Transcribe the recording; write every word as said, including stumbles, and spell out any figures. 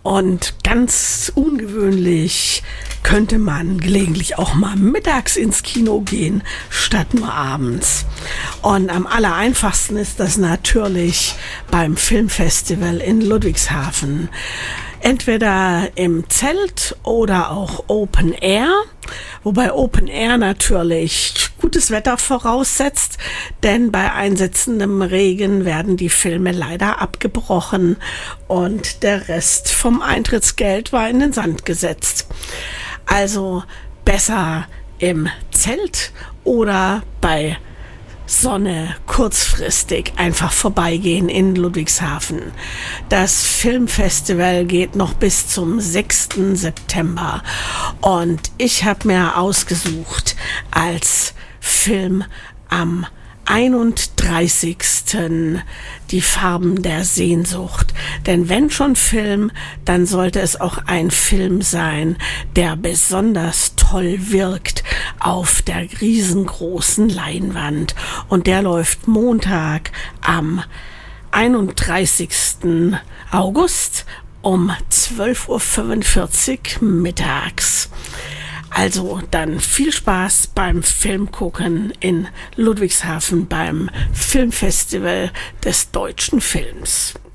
Und ganz ungewöhnlich könnte man gelegentlich auch mal mittags ins Kino gehen, statt nur abends. Und am allereinfachsten ist das natürlich beim Filmfestival in Ludwigshafen. Entweder im Zelt oder auch Open Air, wobei Open Air natürlich gutes Wetter voraussetzt, denn bei einsetzendem Regen werden die Filme leider abgebrochen und der Rest vom Eintrittsgeld war in den Sand gesetzt. Also besser im Zelt oder bei Sonne kurzfristig einfach vorbeigehen in Ludwigshafen. Das Filmfestival geht noch bis zum sechsten September und ich habe mir ausgesucht als Film am einunddreißigsten Die Farben der Sehnsucht. Denn wenn schon Film, dann sollte es auch ein Film sein, der besonders toll wirkt auf der riesengroßen Leinwand. Und der läuft Montag am einunddreißigsten August um zwölf Uhr fünfundvierzig mittags. Also dann viel Spaß beim Filmgucken in Ludwigshafen beim Filmfestival des deutschen Films.